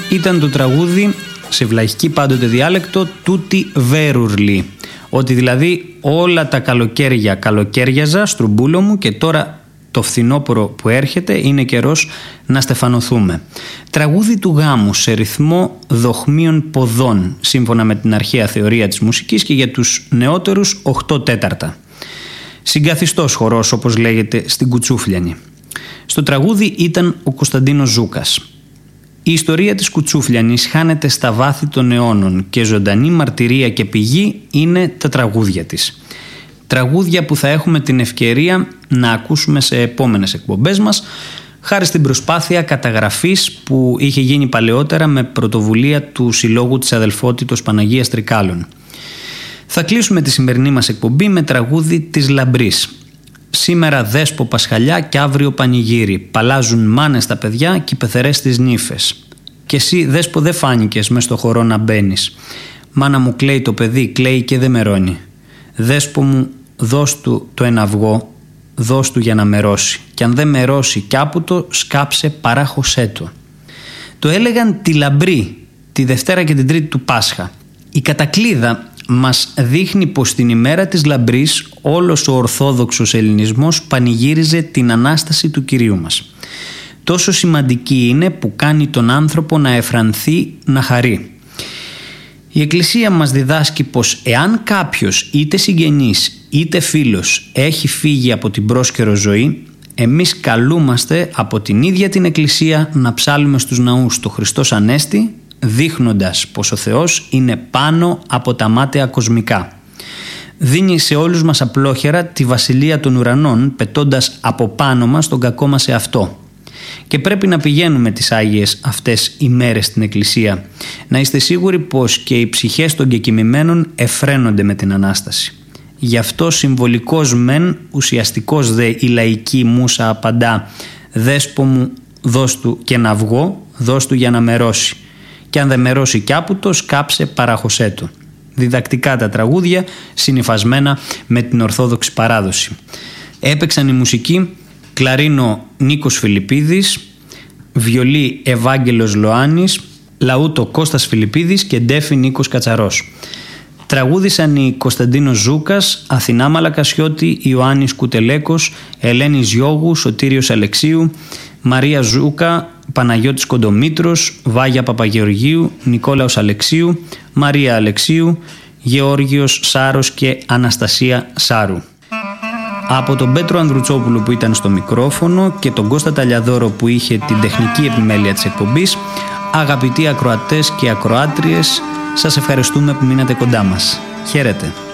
ήταν το τραγούδι σε βλαχική πάντοτε διάλεκτο «Τούτι βέρουρλι», ότι δηλαδή όλα τα καλοκαίρια καλοκαίριαζα στρουμπούλο μου και τώρα το φθινόπωρο που έρχεται είναι καιρός να στεφανωθούμε. Τραγούδι του γάμου σε ρυθμό δοχμίων ποδών, σύμφωνα με την αρχαία θεωρία της μουσικής, και για τους νεότερους 8 τέταρτα. Συγκαθιστός χορός, όπως λέγεται στην Κουτσούφλιανη. Στο τραγούδι ήταν ο Κωνσταντίνος Ζούκας. Η ιστορία της Κουτσούφλιανης χάνεται στα βάθη των αιώνων και ζωντανή μαρτυρία και πηγή είναι τα τραγούδια της. Τραγούδια που θα έχουμε την ευκαιρία να ακούσουμε σε επόμενες εκπομπές μας, χάρη στην προσπάθεια καταγραφής που είχε γίνει παλαιότερα με πρωτοβουλία του Συλλόγου της Αδελφότητος Παναγίας Τρικάλων. Θα κλείσουμε τη σημερινή μας εκπομπή με τραγούδι της Λαμπρής. Σήμερα δέσπο Πασχαλιά και αύριο πανηγύρι. Παλάζουν μάνες τα παιδιά και οι πεθερές στις νύφες. Και εσύ δέσπο δεν φάνηκες μες στο χορό να μπαίνεις. Μάνα μου κλαίει το παιδί, κλαίει και δεν μερώνει. Δέσπο μου δώσ' του το ένα αυγό, δώσ' του για να μερώσει. Κι αν δεν μερώσει κι άπουτο, σκάψε παράχωσέ το. Το έλεγαν τη Λαμπρή τη Δευτέρα και την Τρίτη του Πάσχα. Η κατακλείδα μας δείχνει πως την ημέρα της Λαμπρής όλος ο ορθόδοξος ελληνισμός πανηγύριζε την Ανάσταση του Κυρίου μας. Τόσο σημαντική είναι που κάνει τον άνθρωπο να εφρανθεί, να χαρεί. Η Εκκλησία μας διδάσκει πως εάν κάποιος είτε συγγενής είτε φίλος έχει φύγει από την πρόσκαιρο ζωή, εμείς καλούμαστε από την ίδια την Εκκλησία να ψάλουμε στους ναούς το Χριστός Ανέστη, δείχνοντας πως ο Θεός είναι πάνω από τα μάταια κοσμικά. Δίνει σε όλους μας απλόχερα τη βασιλεία των ουρανών, πετώντας από πάνω μας τον κακό μας εαυτό. Και πρέπει να πηγαίνουμε τις Άγιες αυτές ημέρες στην Εκκλησία. Να είστε σίγουροι πως και οι ψυχές των κεκοιμημένων εφραίνονται με την Ανάσταση. Γι' αυτό συμβολικός μεν, ουσιαστικός δε η λαϊκή μούσα απαντά «Δέσπο μου δώσ' του και ένα αυγό, δώσ' του για να μερώσει. Και αν δεν μερώσει κι άπουτο, σκάψε παράχωσέ το». Διδακτικά τα τραγούδια, συνυφασμένα με την Ορθόδοξη παράδοση. Έπαιξαν η μουσική κλαρίνο Νίκος Φιλιππίδης, βιολί Ευάγγελος Λοάνης, λαούτο Κώστας Φιλιππίδης και ντέφι Νίκος Κατσαρός. Τραγούδησαν οι Κωνσταντίνος Ζούκας, Αθηνά Μαλακασιώτη, Ιωάννης Κουτελέκος, Ελένης Γιώγου, Σωτήριος Αλεξίου, Μαρία Ζούκα, Παναγιώτης Κοντομήτρος, Βάγια Παπαγεωργίου, Νικόλαος Αλεξίου, Μαρία Αλεξίου, Γεώργιος Σάρος και Αναστασία Σάρου. Από τον Πέτρο Ανδρουτσόπουλο που ήταν στο μικρόφωνο και τον Κώστα Ταλιαδόρο που είχε την τεχνική επιμέλεια της εκπομπής, αγαπητοί ακροατές και ακροάτριες, σας ευχαριστούμε που μείνατε κοντά μας. Χαίρετε.